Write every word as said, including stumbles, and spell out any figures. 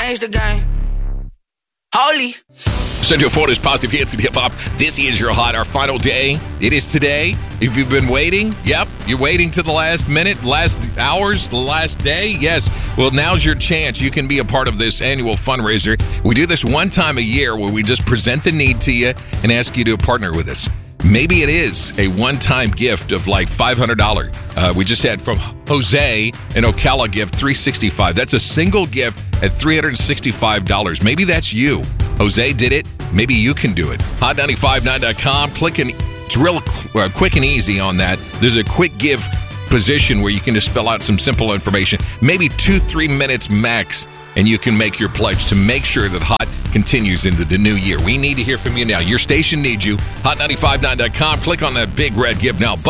change the game. Holy. Central Florida's positive hits and hip hop. This is your hot, our final day. It is today. If you've been waiting, yep, you're waiting to the last minute, last hours, the last day. Yes. Well, now's your chance. You can be a part of this annual fundraiser. We do this one time a year where we just present the need to you and ask you to partner with us. Maybe it is a one-time gift of like five hundred dollars. Uh, we just had from Jose an Ocala gift, three hundred sixty-five dollars. That's a single gift at three hundred sixty-five dollars. Maybe that's you. Jose did it. Maybe you can do it. hot nine five nine dot com. Click and it's real qu- uh, quick and easy on that. There's a quick give position where you can just fill out some simple information. Maybe two, three minutes max, and you can make your pledge to make sure that Hot continues into the new year. We need to hear from you now. Your station needs you. hot nine five nine dot com. Click on that big red Give Now button.